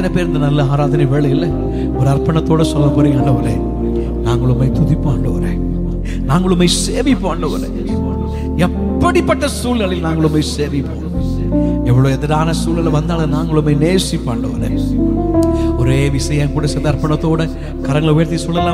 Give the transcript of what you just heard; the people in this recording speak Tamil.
எத்தனை பேர் இந்த நல்ல ஆராதனை வேளையில் ஒரு அர்ப்பணத்தோட சொல்ல போறீங்க, ஆண்டவரே நாங்களுமே துதிப்போம், ஆண்டவரே நாங்களுமே சேவிப்போம், ஆண்டவரே எப்படிப்பட்ட சூழ்நிலையில் நாங்களுமே சேவிப்போம், எவ்வளவு எதிரான சூழ்நிலை வந்தாலும் நாங்களுமே நேசிப்போம், ஆண்டவரே. ஒரே விஷயம் கூட சில அர்ப்பணத்தோட கரங்களை உயர்த்தி சொல்லலாம்.